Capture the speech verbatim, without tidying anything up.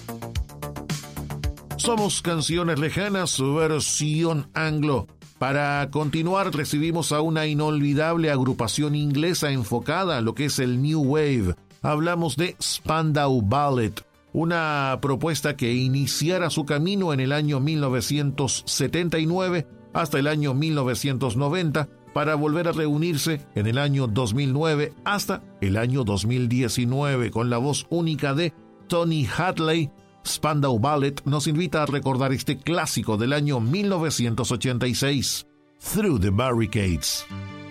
Somos Canciones Lejanas, su versión anglo. Para continuar, recibimos a una inolvidable agrupación inglesa enfocada a lo que es el New Wave. Hablamos de Spandau Ballet, una propuesta que iniciara su camino en el año mil novecientos setenta y nueve hasta el año mil novecientos noventa, para volver a reunirse en el año dos mil nueve hasta el año dos mil diecinueve, con la voz única de Tony Hadley. Spandau Ballet nos invita a recordar este clásico del año mil novecientos ochenta y seis, Through the Barricades.